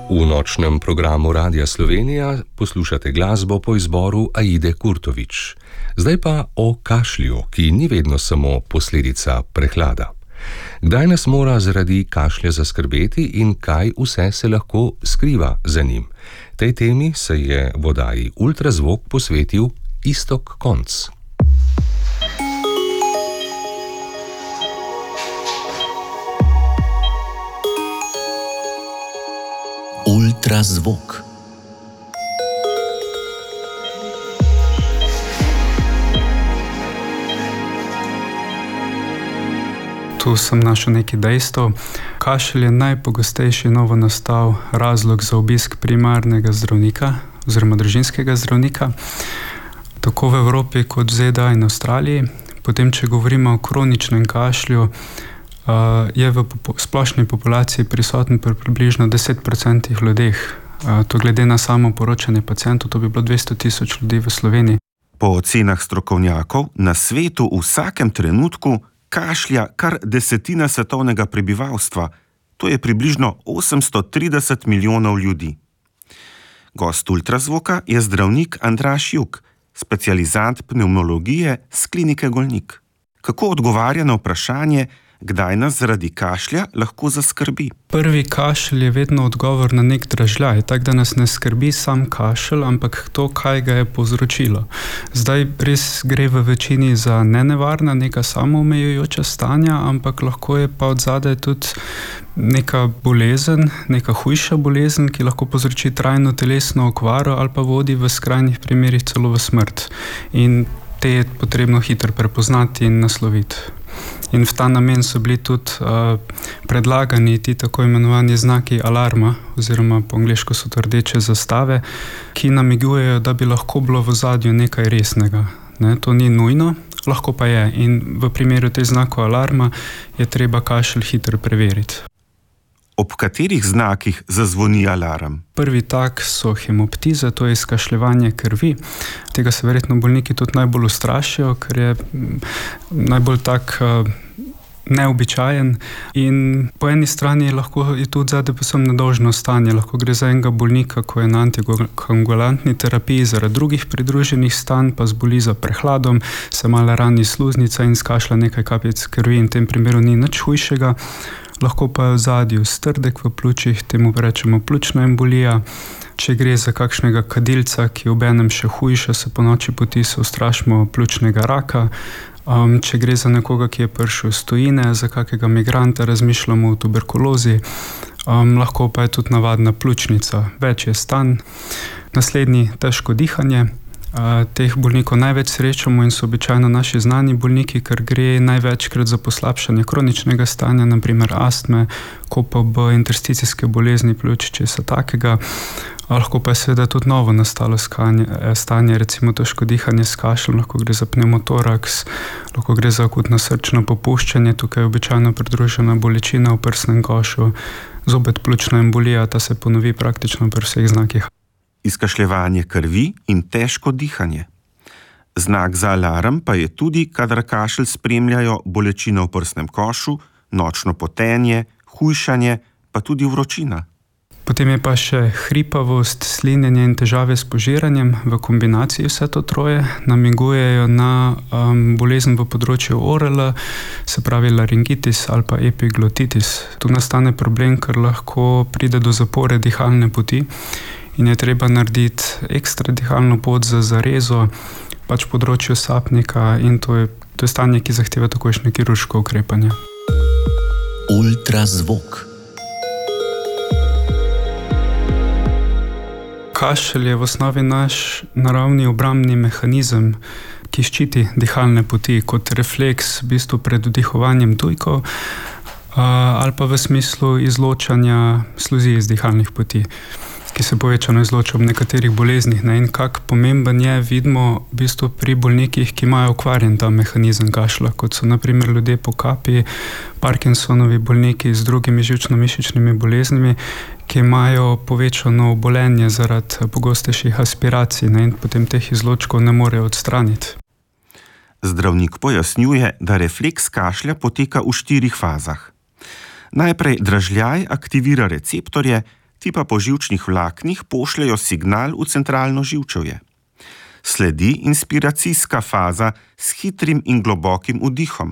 V nočnem programu Radia Slovenija poslušate glasbo po izboru Aide Kurtovič. Zdaj pa o kašlju, ki ni vedno samo posledica prehlada. Kdaj nas mora zaradi kašlja zaskrbeti in kaj vse se lahko skriva za njim? Tej temi se je v oddaji Ultrazvok posvetil Iztok Konc. Ultrazvok. Tu sem našel nekaj dejstev. Kašelj je najpogostejši novonastal razlog za obisk primarnega zdravnika oziroma družinskega zdravnika, tako v Evropi kot v ZDA in Avstraliji. Potem, če govorimo o kroničnem kašlju, je v splošni populaciji prisoten pri približno 10% ljudeh. To glede na samo poročanje pacientov, to bi bilo 200,000 ljudi v Sloveniji. Po ocenah strokovnjakov na svetu v vsakem trenutku kašlja kar 1/10 svetovnega prebivalstva, to je približno 830 milijonov ljudi. Gost Ultrazvoka je zdravnik Andraž Juk, specializant pnevmologije s klinike Golnik. Kako odgovarja na vprašanje, kdaj nas zaradi kašlja lahko zaskrbi? Prvi kašelj je vedno odgovor na nek dražljaj, tako da nas ne skrbi sam kašelj, ampak to, kaj ga je povzročilo. Zdaj res gre v večini za nenevarna, neka samoomejujoča stanja, ampak lahko je pa odzadaj tudi neka bolezen, neka hujša bolezen, ki lahko povzroči trajno telesno okvaro ali pa vodi v skrajnih primerih celo v smrt. In te je potrebno hitro prepoznati in nasloviti. In v ta namen so bili tudi predlagani ti tako imenovani znaki alarma, oziroma po angleško so to rdeče zastave, ki namigujejo, da bi lahko bilo v ozadju nekaj resnega. To ni nujno, lahko pa je. In v primeru teh znakov alarma je treba kašelj hitro preveriti. Ob katerih znakih zazvoni alarm? Prvi tak so hemoptize, to je izkašljevanje krvi. Tega se verjetno bolniki tudi najbolj ustrašijo, ker je najbolj tak neobičajen. In po eni strani lahko je tudi zadaj posebno nedolžno stanje. Lahko gre za enega bolnika, ko je na antikoagulantni terapiji zaradi drugih pridruženih stanj, pa zboli za prehladom, se malo rani sluznica in skašlja nekaj kapljic krvi, in v tem primeru ni nič hujšega. Lahko pa je v zadju strdek v pljučih, temu rečemo pljučna embolija. Če gre za kakšnega kadilca, ki obenem še hujša, se po noči poti se ustrašimo pljučnega raka. Če gre za nekoga, ki je prišel iz tujine, za kakega migranta, razmišljamo o tuberkulozi. Lahko pa je tudi navadna pljučnica, več je stanj. Naslednji, težko dihanje. Teh bolnikov največ srečamo in so običajno naši znani bolniki, ker gre največkrat za poslabšanje kroničnega stanja, naprimer astme, KOPB, intersticijske bolezni pljuč, česa takega. Lahko pa je seveda tudi novo nastalo stanje, recimo težko dihanje s kašljem, lahko gre za pneumotoraks, lahko gre za akutno srčno popuščanje, tukaj je običajno pridružena bolečina v prsnem košu, zopet pljučna embolija, ta se ponovi praktično pri vseh znakih. Izkašljevanje krvi in težko dihanje. Znak za alarm pa je tudi, kadar kašelj spremljajo bolečina v prsnem košu, nočno potenje, hujšanje, pa tudi vročina. Potem je pa še hripavost, slinjenje in težave s požiranjem. V kombinaciji vse to troje namigujejo na bolezen v področju ORL, se pravi laringitis ali pa epiglotitis. Tu nastane problem, ker lahko pride do zapore dihalne poti in je treba narediti ekstra dihalno pot za zarezo, pač področju sapnika, in to je stanje, ki zahteva takojšnje kirurško ukrepanje. Ultrazvok. Kašelj je v osnovi naš naravni obrambni mehanizem, ki ščiti dihalne poti kot refleks v bistvu pred vdihovanjem tujkov ali pa v smislu izločanja sluzi iz dihalnih poti, ki se povečano izloča ob nekaterih boleznih. In kak pomemben je, vidimo v bistvu pri bolnikih, ki imajo okvarjen ta mehanizem kašlja, kot so naprimer ljudje po kapi, Parkinsonovi bolniki z drugimi živčno-mišičnimi boleznimi, ki imajo povečano obolenje zaradi pogostejših aspiracij, in potem teh izločkov ne morejo odstraniti. Zdravnik pojasnjuje, da refleks kašlja poteka v 4 fazah. Najprej dražljaj aktivira receptorje, ti pa po živčnih vlaknih pošljajo signal v centralno živčevje. Sledi inspiracijska faza s hitrim in globokim vdihom.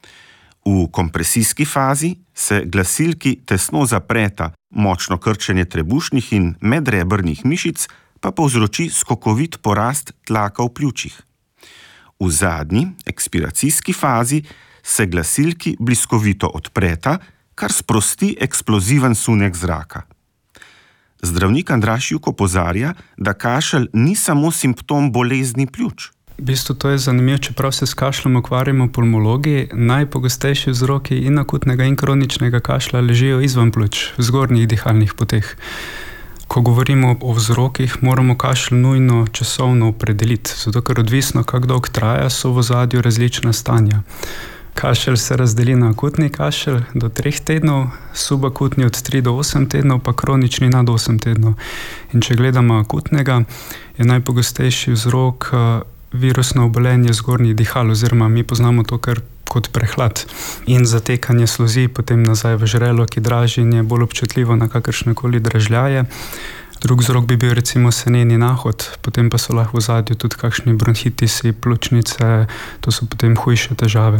V kompresijski fazi se glasilki tesno zapreta, močno krčenje trebušnih in medrebrnih mišic pa povzroči skokovit porast tlaka v pljučih. V zadnji, ekspiracijski fazi se glasilki bliskovito odpreta, kar sprosti eksploziven sunek zraka. Zdravnik Andraž Juk opozarja, da kašelj ni samo simptom bolezni pljuč. V bistvu to je zanimivo, čeprav se s kašljem ukvarjamo pulmologi, najpogostejši vzroki in akutnega in kroničnega kašlja ležijo izven pljuč, v zgornjih dihalnih poteh. Ko govorimo o vzrokih, moramo kašelj nujno časovno opredeliti, zato ker odvisno, kako dolgo traja, so v ozadju različna stanja. Kašelj se razdeli na akutni kašelj do 3 tednov, subakutni od 3 do 8 tednov, pa kronični nad 8 tednov. In če gledamo akutnega, je najpogostejši vzrok virusno obolenje zgornjih dihal, oziroma mi poznamo to kot prehlad in zatekanje sluzi potem nazaj v žrelo, ki dražjenje bolj občutljivo na kakršnekoli dražljaje. Drug vzrok bi bil recimo seneni nahod, potem pa so lahko v ozadju tudi kakšni bronhitisi, pljučnice, to so potem hujše težave.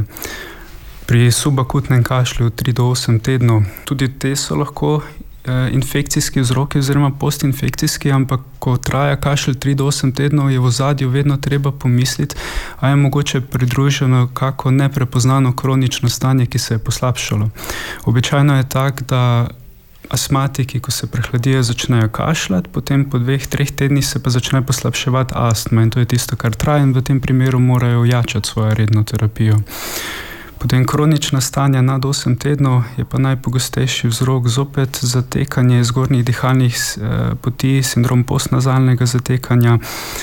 Pri subakutnem kašlju 3 do 8 tednov, tudi te so lahko infekcijski vzroki oziroma postinfekcijski, ampak ko traja kašelj 3 do 8 tednov, je v ozadju vedno treba pomisliti, a je mogoče pridruženo kako neprepoznano kronično stanje, ki se je poslabšalo. Običajno je tak, da astmatiki, ko se prehladijo, začnejo kašljati, potem po 2-3 tednih se pa začne poslabševati astma in to je tisto, kar traja, in v tem primeru morajo ojačati svojo redno terapijo. Potem kronična stanja nad 8 tednov je pa najpogostejši vzrok zopet zatekanje zgornjih dihalnih poti, sindrom postnazalnega zatekanja,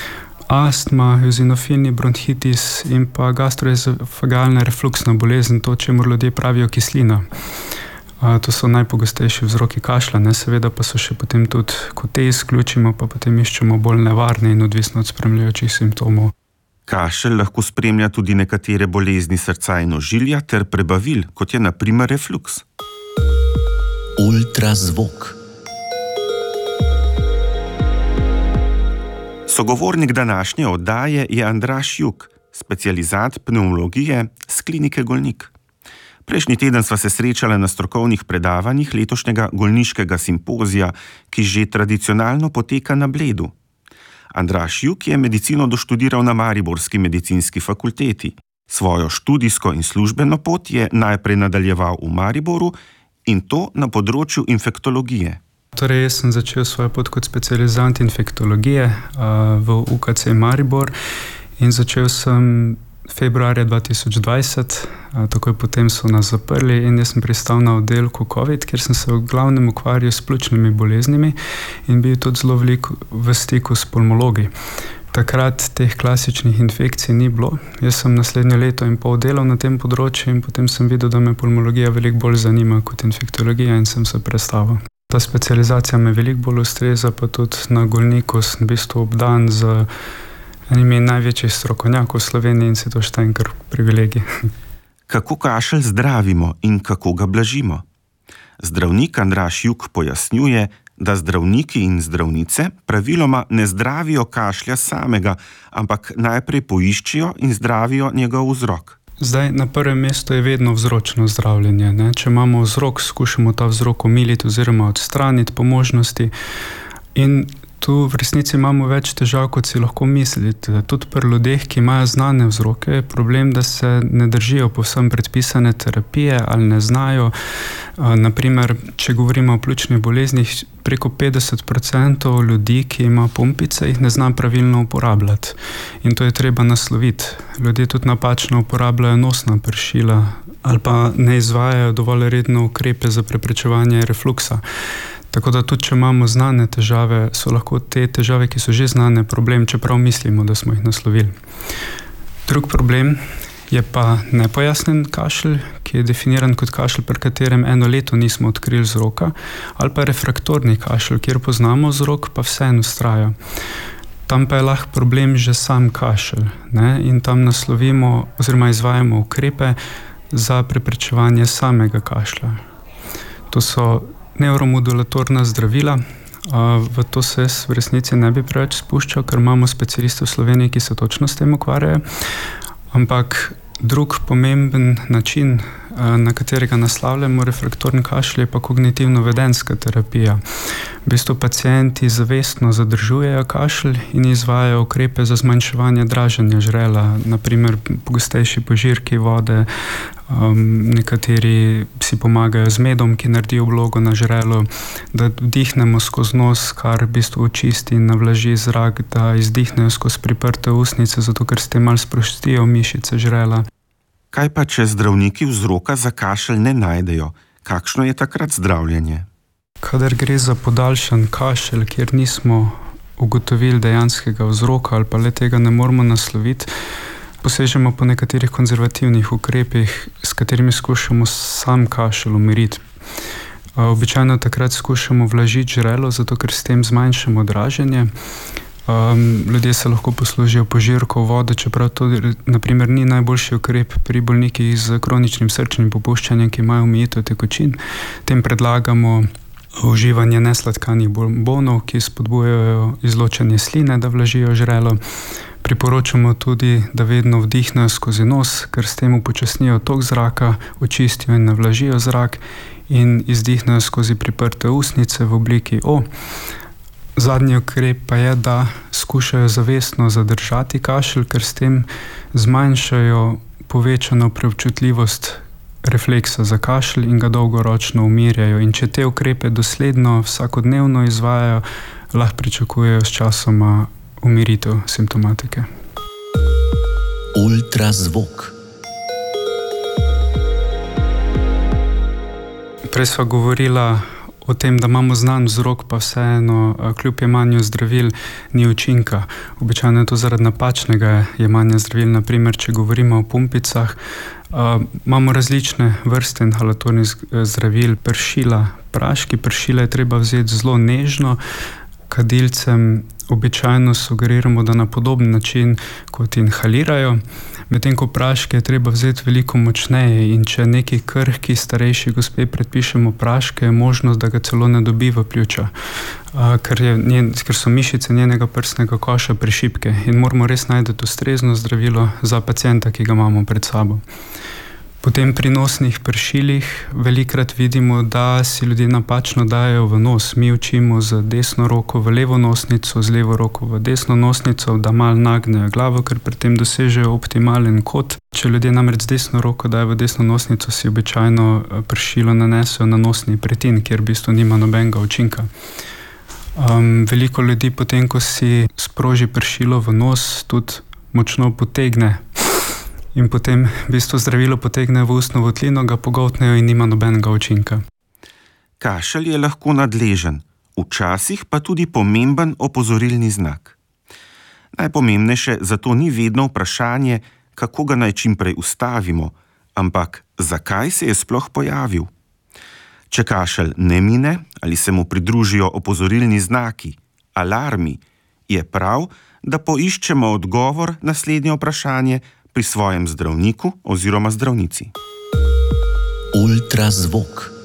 astma, eozinofilni bronhitis in pa gastroezofagealna refluksna bolezen, to, čemur ljudje pravijo kislina. To so najpogostejši vzroki kašlja, seveda pa so še potem tudi, ko te izključimo, pa potem iščemo bolj nevarne in odvisno od spremljajočih simptomov. Kašelj lahko spremlja tudi nekatere bolezni srca in ožilja ter prebavil, kot je na primer refluks. Ultrazvok. Sogovornik današnje oddaje je Andraž Juk, specializant pneumologije s klinike Golnik. Prejšnji teden sva se srečala na strokovnih predavanjih letošnjega golniškega simpozija, ki že tradicionalno poteka na Bledu. Andraž Juk je medicino doštudiral na Mariborski medicinski fakulteti. Svojo študijsko in službeno pot je najprej nadaljeval v Mariboru in to na področju infektologije. Torej, jaz sem začel svojo pot kot specializant infektologije v UKC Maribor in začel sem februarja 2020, takoj potem so nas zaprli in jaz sem pristal na oddelku COVID, kjer sem se v glavnem ukvarjal s pljučnimi boleznimi in bil tudi zelo veliko v stiku s pulmologi. Takrat teh klasičnih infekcij ni bilo. Jaz sem naslednje leto in pol delal na tem področju in potem sem videl, da me pulmologija veliko bolj zanima kot infektologija in sem se prestavil. Ta specializacija me veliko bolj ustreza, pa tudi na Golniku sem v bistvu obdan z enimi največjih strokovnjakov v Sloveniji in se to štejem kar privilegij. Kako kašelj zdravimo in kako ga blažimo? Zdravnik Andraž Juk pojasnjuje, da zdravniki in zdravnice praviloma ne zdravijo kašlja samega, ampak najprej poiščijo in zdravijo njegov vzrok. Zdaj, na prvem mestu je vedno vzročno zdravljenje. Če imamo vzrok, skušamo ta vzrok omiliti oziroma odstraniti po možnosti. In tu v resnici imamo več težav, kot si lahko mislite. Tudi pri ljudeh, ki imajo znane vzroke, je problem, da se ne držijo povsem predpisane terapije ali ne znajo. Naprimer, če govorimo o pljučnih boleznih, preko 50% ljudi, ki ima pumpice, jih ne zna pravilno uporabljati. In to je treba nasloviti. Ljudje tudi napačno uporabljajo nosna pršila ali pa ne izvajajo dovolj redno ukrepe za preprečevanje refluksa. Tako da tudi, če imamo znane težave, so lahko te težave, ki so že znane, problem, čeprav mislimo, da smo jih naslovili. Drug problem je pa nepojasnen kašelj, ki je definiran kot kašelj, pri katerem 1 leto nismo odkrili vzroka, ali pa refraktorni kašelj, kjer poznamo vzrok, pa vseeno vztraja. Tam pa je lahko problem že sam kašelj, in tam naslovimo oziroma izvajamo ukrepe za preprečevanje samega kašlja. To so neuromodulatorna zdravila. V to se jaz v resnici ne bi preveč spuščal, ker imamo specialiste v Sloveniji, ki se točno s tem ukvarjajo. Ampak drug pomemben način, na katerega naslavljamo refraktorni kašelj, je pa kognitivno-vedenjska terapija. V bistvu pacienti zavestno zadržujejo kašelj in izvajajo ukrepe za zmanjševanje draženja žrela, naprimer pogostejši požirki vode, nekateri si pomagajo z medom, ki naredi oblogo na žrelu, da vdihnemo skozi nos, kar v bistvu očisti in navlaži zrak, da izdihnejo skozi priprte ustnice, zato ker s tem malo sprostijo mišice žrela. Kaj pa, če zdravniki vzroka za kašelj ne najdejo? Kakšno je takrat zdravljenje? Kadar gre za podaljšan kašelj, kjer nismo ugotovili dejanskega vzroka ali pa le tega ne moremo nasloviti, posežemo po nekaterih konzervativnih ukrepih, s katerimi skušamo sam kašelj umiriti. Običajno takrat skušamo vlažiti žrelo, zato ker s tem zmanjšamo draženje. Ljudje se lahko poslužijo požirkov vode, čeprav to naprimer ni najboljši ukrep pri bolnikih z kroničnim srčnim popuščanjem, ki imajo omejitev tekočin. Tem predlagamo uživanje nesladkanih bonbonov, ki spodbujajo izločanje sline, da vlažijo žrelo. Priporočamo tudi, da vedno vdihnejo skozi nos, ker s tem upočasnijo tok zraka, očistijo in navlažijo zrak in izdihnejo skozi priprte ustnice v obliki O. Zadnji ukrep pa je, da skušajo zavestno zadržati kašelj, ker s tem zmanjšajo povečano preobčutljivost refleksa za kašelj in ga dolgoročno umirjajo. In če te ukrepe dosledno vsakodnevno izvajajo, lahko pričakujejo s časoma umiritev simptomatike. Ultrazvok. Prej sva govorila o tem, da imamo znan vzrok, pa vseeno kljub jemanju zdravil ni učinka. Običajno je to zaradi napačnega jemanja zdravil. Naprimer, če govorimo o pumpicah, imamo različne vrste inhalatornih zdravil, pršila, praški. Pršila je treba vzeti zelo nežno. Kadilcem običajno sugeriramo, da na podoben način kot inhalirajo, medtem ko praške je treba vzeti veliko močneje in če neki krhki starejši gospe predpišemo praške, je možnost, da ga celo ne dobi v pljuča, ker so mišice njenega prsnega koša prešibke in moramo res najti ustrezno zdravilo za pacienta, ki ga imamo pred sabo. Potem pri nosnih pršilih velikrat vidimo, da si ljudje napačno dajejo v nos. Mi učimo z desno roko v levo nosnico, z levo roko v desno nosnico, da malo nagnejo glavo, ker pri tem dosežejo optimalen kot. Če ljudje namreč z desno roko dajo v desno nosnico, si običajno pršilo nanesejo na nosni pretin, kjer v bistvu nima nobenega učinka. Veliko ljudi potem, ko si sproži pršilo v nos, tudi močno potegne. In potem v bistvu zdravilo potegne v ustno votlino, ga pogoltnejo in nima nobenega učinka. Kašelj je lahko nadležen, včasih pa tudi pomemben opozorilni znak. Najpomembnejše zato ni vedno vprašanje, kako ga naj čim prej ustavimo, ampak zakaj se je sploh pojavil. Če kašelj ne mine ali se mu pridružijo opozorilni znaki, alarmi, je prav, da poiščemo odgovor na naslednje vprašanje pri svojem zdravniku oziroma zdravnici. Ultrazvok.